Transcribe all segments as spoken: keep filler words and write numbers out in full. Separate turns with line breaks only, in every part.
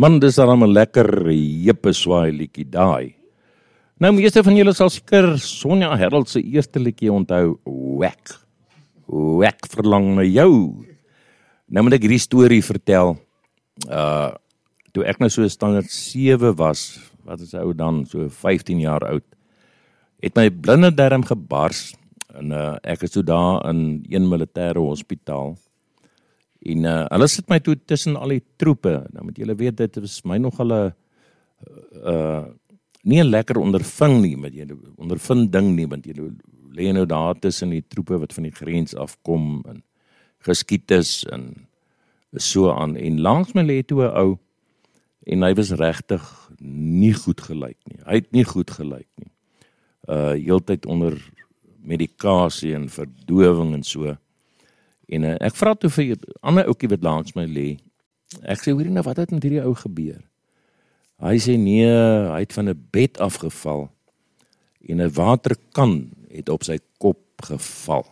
Man, dis dan 'n lekker jippe swaai liedjie daai. Nou, meeste van julle sal seker Sonja Herald se eerste liedjie onthou, Wek. Wek verlang na jou. Nou moet ek hierdie storie vertel. Uh, toe ek nou so standaard sewe was, wat is ou dan, so vyftien jaar oud, het my blinde darm gebars, en uh, ek is toe daar in een militêre hospitaal, en uh, hulle sit my toe tussen al die troepe. Nou moet julle weet, dit was my nogal 'n uh, nie 'n lekker onderving nie, met julle ondervinding nie, want julle lê nou daar tussen die troepe wat van die grens afkom, en geskiet is, en so aan, en langs my lê toe 'n ou, en hy was regtig nie goed gelyk nie, hy het nie goed gelyk nie, uh, heeltyd onder medikasie en verdowing en so, en uh, ek vra toe vir 'n ander ouetjie wat langs my lê, ek sê, hoorie nou, wat het met hierdie ou gebeur? Hy sê, nee, hy het van 'n bed afgeval, en 'n waterkan het op sy kop geval.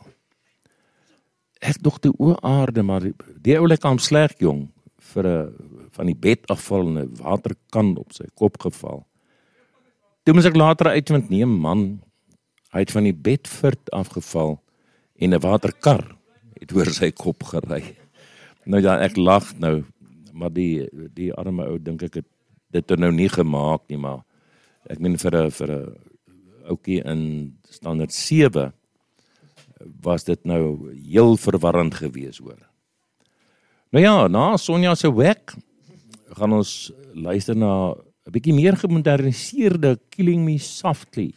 Ek dog die o aarde, maar die, die ou lyk aan sleg jong, vir 'n van die bed afval en 'n waterkan op sy kop geval. Toe moes ek later uitvind, nee man, hy het van die bedfert afgeval, en 'n waterkar het oor sy kop gery. Nou ja, ek lag nou, maar die, die arme ou, dink ek het dit er nou nie gemaak nie, maar ek meen vir 'n vir 'n ouetjie in standaard sewe was dit nou heel verwarrend gewees hoor. Nou ja, na Sonja se Wek gaan ons luister na 'n bietjie meer gemoderniseerde Killing Me Softly.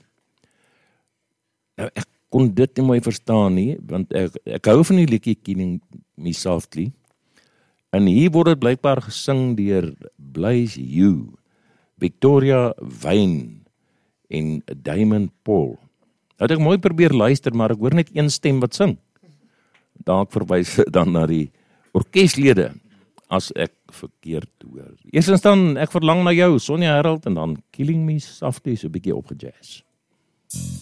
Nou ek kon dit nie mooi verstaan nie, want ek ek hou van die liedjie Killing Me Softly. En hier word dit blykbaar gesing deur Blaze Hugh, Victoria Wyn en Damon Paul. Nou het ek mooi probeer luister, maar ek hoor net een stem wat sing. Daar ek verwys dan na die orkeslede, as ek verkeerd hoor. Eerstens dan, ek verlang na jou, Sonja Herald, en dan Killing Me Softly, so 'n bietjie opgejazz.